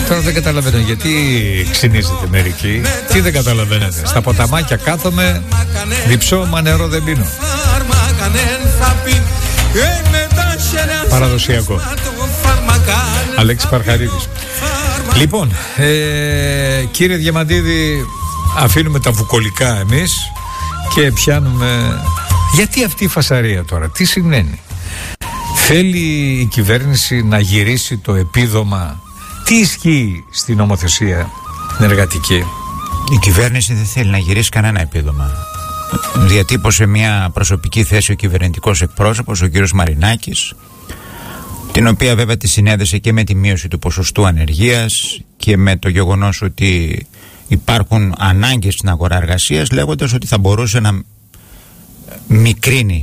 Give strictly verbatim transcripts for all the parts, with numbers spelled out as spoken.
Τώρα δεν καταλαβαίνω γιατί ξυνίζετε μερικοί. Τι δεν καταλαβαίνετε? Στα ποταμάκια κάθομαι, διψώ, μα νερό δεν πίνω. Παραδοσιακό. Αλέξη Παρχαρίδης. Λοιπόν, ε, κύριε Διαμαντίδη, αφήνουμε τα βουκολικά εμείς και πιάνουμε. Γιατί αυτή η φασαρία τώρα, τι σημαίνει? Θέλει η κυβέρνηση να γυρίσει το επίδομα? Τι ισχύει στην νομοθεσία εργατική? Η κυβέρνηση δεν θέλει να γυρίσει κανένα επίδομα. Διατύπωσε μια προσωπική θέση ο κυβερνητικός εκπρόσωπος, ο κύριος Μαρινάκης, την οποία βέβαια τη συνέδεσε και με τη μείωση του ποσοστού ανεργίας και με το γεγονός ότι υπάρχουν ανάγκες στην αγορά εργασίας, λέγοντας ότι θα μπορούσε να μικρύνει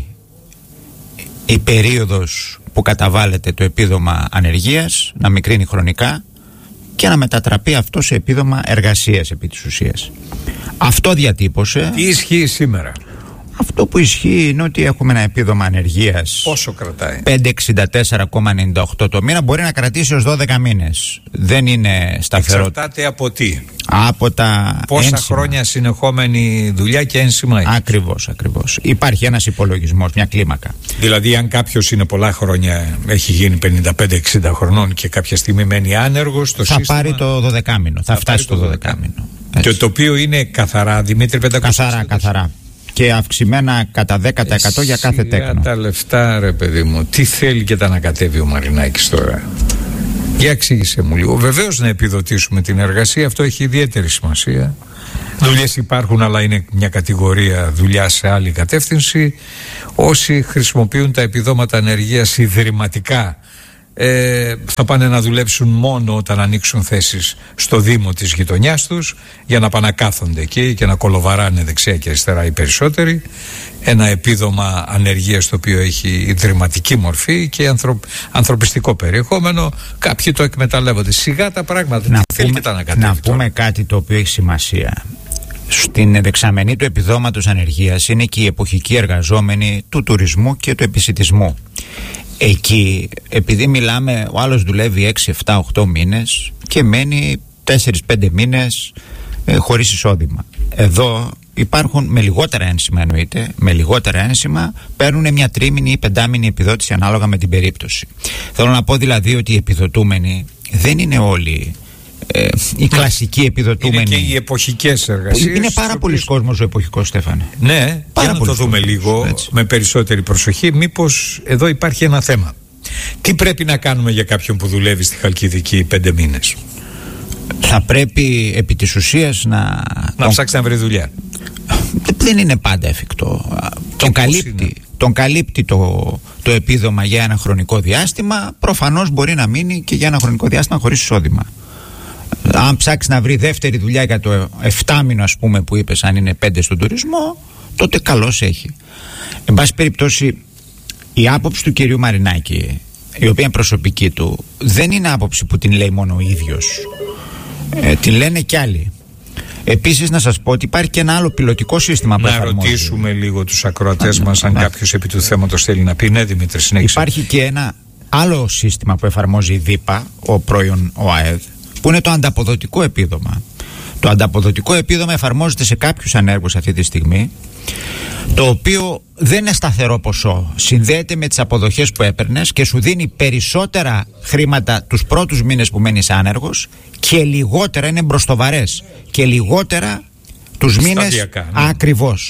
η περίοδος που καταβάλλεται το επίδομα ανεργίας, να μικρύνει χρονικά και να μετατραπεί αυτό σε επίδομα εργασίας επί της ουσίας. Αυτό διατύπωσε. Τι ισχύει σήμερα? Αυτό που ισχύει είναι ότι έχουμε ένα επίδομα ανεργίας. Πόσο κρατάει? πεντακόσια εξήντα τέσσερα κόμμα ενενήντα οκτώ το μήνα. Μπορεί να κρατήσει ως δώδεκα μήνες. Δεν είναι σταθερό. Εξαρτάται από τι? Από τα πόσα ένσημα. χρόνια συνεχόμενη δουλειά και ένσημα έχει. Ακριβώς, ακριβώς. Υπάρχει ένας υπολογισμός, μια κλίμακα. Δηλαδή, αν κάποιος είναι πολλά χρόνια, έχει γίνει πενήντα πέντε εξήντα χρονών και κάποια στιγμή μένει άνεργος, το θα σύστημα πάρει το δωδεκάμηνο. Θα, θα φτάσει το δωδεκάμηνο. Και το οποίο είναι καθαρά, Δημήτρη, πεντακόσια. Καθαρά, καθαρά. Και αυξημένα κατά δέκα τοις εκατό για κάθε τέκνο. Τα λεφτά, ρε παιδί μου, τι θέλει και τα ανακατεύει ο Μαρινάκης τώρα? Για εξήγησε μου λίγο. Βεβαίως να επιδοτήσουμε την εργασία, αυτό έχει ιδιαίτερη σημασία. Δουλειές υπάρχουν, αλλά είναι μια κατηγορία δουλειά σε άλλη κατεύθυνση. Όσοι χρησιμοποιούν τα επιδόματα ανεργίας ιδρυματικά, ε, θα πάνε να δουλέψουν μόνο όταν ανοίξουν θέσεις στο Δήμο της γειτονιάς τους, για να πάνε να κάθονται εκεί και να κολοβαράνε δεξιά και αριστερά οι περισσότεροι. Ένα επίδομα ανεργίας το οποίο έχει ιδρυματική μορφή και ανθρω... ανθρωπιστικό περιεχόμενο. Κάποιοι το εκμεταλλεύονται. Σιγά τα πράγματα. Να, Τι πούμε, τα να τώρα. πούμε κάτι το οποίο έχει σημασία. Στην δεξαμενή του επιδόματος ανεργίας είναι και οι εποχικοί εργαζόμενοι του τουρισμού και του επισιτισμού. Εκεί, επειδή μιλάμε, ο άλλος δουλεύει έξι, επτά, οκτώ μήνες και μένει τέσσερα πέντε μήνες ε, χωρίς εισόδημα. Εδώ υπάρχουν με λιγότερα ένσημα, εννοείται, με λιγότερα ένσημα παίρνουν μια τρίμηνη ή πεντάμηνη επιδότηση ανάλογα με την περίπτωση. Θέλω να πω δηλαδή ότι οι επιδοτούμενοι δεν είναι όλοι ε, οι κλασικοί επιδοτούμενοι. Είναι και οι εποχικές εργασίες. Είναι πάρα πολλοί κόσμος ο εποχικός, Στέφανε. Ναι, πάρα για να το δούμε λίγο έτσι, με περισσότερη προσοχή. Μήπως εδώ υπάρχει ένα θέμα. Τι πρέπει να κάνουμε για κάποιον που δουλεύει στη Χαλκιδική πέντε μήνες? Θα πρέπει επί της ουσίας να... Να τον... ψάξει να βρει δουλειά. Δεν είναι πάντα εφικτό. Τον καλύπτει, τον καλύπτει το, το επίδομα για ένα χρονικό διάστημα. Προφανώς μπορεί να μείνει και για ένα χρονικό διάστημα χωρίς εισόδημα. Αν ψάξει να βρει δεύτερη δουλειά για το εφτάμηνο, ας πούμε, που είπες, αν είναι πέντε στον τουρισμό, τότε καλώς έχει. Εν πάση περιπτώσει, η άποψη του κυρίου Μαρινάκη, η οποία είναι προσωπική του, δεν είναι άποψη που την λέει μόνο ο ίδιος. Ε, την λένε κι άλλοι. Επίσης, να σας πω ότι υπάρχει και ένα άλλο πιλωτικό σύστημα που να εφαρμόζει. Να ρωτήσουμε λίγο τους ακροατές μας, αν κάποιος επί του θέματος θέλει να πει. Ναι, Δημήτρη, συνέχισε. Υπάρχει και ένα άλλο σύστημα που εφαρμόζει η ΔΥΠΑ, ο πρώην ΟΑΕΔ, που είναι το ανταποδοτικό επίδομα. Το ανταποδοτικό επίδομα εφαρμόζεται σε κάποιους ανέργους αυτή τη στιγμή, το οποίο δεν είναι σταθερό ποσό. Συνδέεται με τις αποδοχές που έπαιρνες και σου δίνει περισσότερα χρήματα τους πρώτους μήνες που μένεις άνεργος και λιγότερα, είναι μπροστοβαρές, και λιγότερα τους μήνες, ναι. Ακριβώς.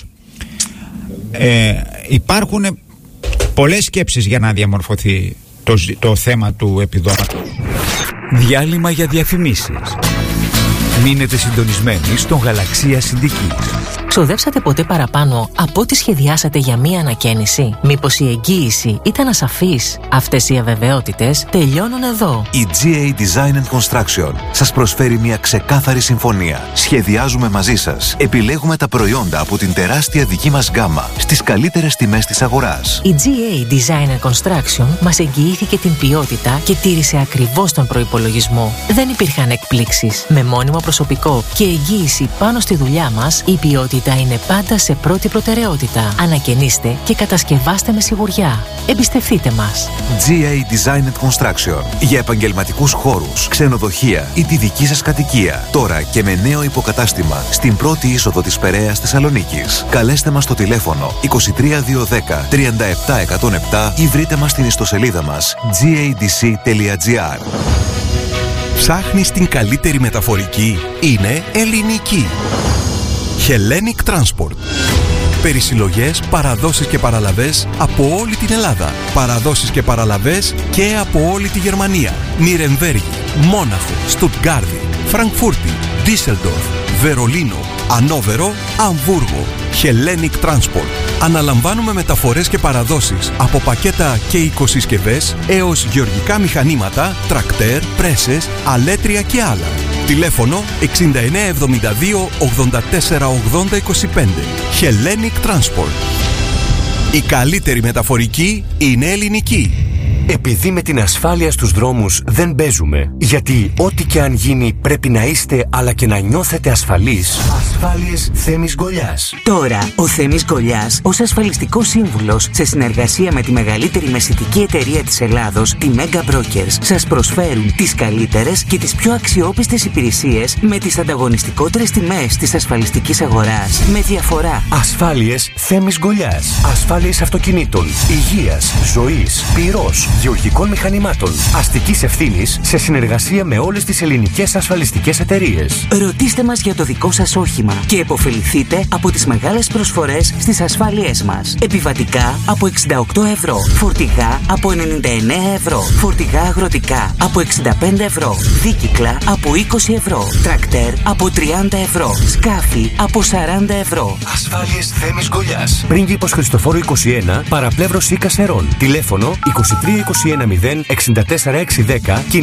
Ε, υπάρχουν πολλές σκέψεις για να διαμορφωθεί το, το θέμα του επιδόματος. Διάλειμμα για διαφημίσεις. Μείνετε συντονισμένοι στον Γαλαξία Συντικής. Ξοδέψατε ποτέ παραπάνω από ό,τι σχεδιάσατε για μία ανακαίνιση? Μήπως η εγγύηση ήταν ασαφής? Αυτές οι αβεβαιότητες τελειώνουν εδώ. Η τζι έι Design and Construction σας προσφέρει μια ξεκάθαρη συμφωνία. Σχεδιάζουμε μαζί σας. Επιλέγουμε τα προϊόντα από την τεράστια δική μας γκάμα στις καλύτερες τιμές της αγοράς. Η τζι έι Design and Construction μας εγγυήθηκε την ποιότητα και τήρησε ακριβώς τον προϋπολογισμό. Δεν υπήρχαν εκπλήξεις. Με μόνιμο προσωπικό και εγγύηση πάνω στη δουλειά μας, η ποιότητα είναι πάντα σε πρώτη προτεραιότητα. Ανακαινήστε και κατασκευάστε με σιγουριά. Εμπιστευτείτε μας. τζι έι Design and Construction. Για επαγγελματικούς χώρους, ξενοδοχεία ή τη δική σας κατοικία. Τώρα και με νέο υποκατάστημα στην πρώτη είσοδο της Περαίας Θεσσαλονίκης. Καλέστε μας στο τηλέφωνο είκοσι τρία διακόσια δέκα τριάντα επτά εκατόν επτά ή βρείτε μας στην ιστοσελίδα μας τζι έι ντι σι τελεία τζι άρ. Ψάχνεις την καλύτερη μεταφορική? Είναι ελληνική. Hellenic Transport. Περισυλλογές, παραδόσεις και παραλαβές από όλη την Ελλάδα. Παραδόσεις και παραλαβές και από όλη τη Γερμανία. Νιρεμβέργη, Μόναχο, Στουτγκάρδη, Φραγκφούρτη, Ντίσελντορφ, Βερολίνο, Ανόβερο, Αμβούργο. Hellenic Transport. Αναλαμβάνουμε μεταφορές και παραδόσεις από πακέτα και οικοσυσκευές έως γεωργικά μηχανήματα, τρακτέρ, πρέσες, αλέτρια και άλλα. Τηλέφωνο εξήντα εννέα εβδομήντα δύο ογδόντα τέσσερα ογδόντα είκοσι πέντε. Hellenic Transport. Η καλύτερη μεταφορική είναι ελληνική. Επειδή με την ασφάλεια στους δρόμους δεν παίζουμε, γιατί ό,τι και αν γίνει πρέπει να είστε αλλά και να νιώθετε ασφαλείς. Ασφάλειες Θέμης Γκολιάς. Τώρα, ο Θέμης Γκολιάς, ως ασφαλιστικός σύμβουλος, σε συνεργασία με τη μεγαλύτερη μεσητική εταιρεία της Ελλάδος, τη Mega Brokers, σας προσφέρουν τις καλύτερες και τις πιο αξιόπιστες υπηρεσίες με τις ανταγωνιστικότερες τιμές της ασφαλιστικής αγοράς. Με διαφορά. Ασφάλειες Θέμης Γκολιάς. Ασφάλειες αυτοκινήτων, υγείας, ζωής, πυρός, γεωργικών μηχανημάτων, αστικής ευθύνης, σε συνεργασία με όλες τις ελληνικές ασφαλιστικές εταιρείες. Ρωτήστε μας για το δικό σας όχημα και επωφεληθείτε από τις μεγάλες προσφορές στις ασφάλειές μας. Επιβατικά από εξήντα οκτώ ευρώ, φορτηγά από ενενήντα εννέα ευρώ, φορτηγά αγροτικά από εξήντα πέντε ευρώ, δίκυκλα από είκοσι ευρώ, τρακτέρ από τριάντα ευρώ, σκάφη από σαράντα ευρώ. Ασφάλειες Θέμης Γκολιάς. Πρίγκιπος Χριστοφόρου είκοσι ένα, παραπλεύρωση Κασερών. Τηλέφωνο είκοσι τρία είκοσι ένα μηδέν εξήντα τέσσερα έξι δέκα.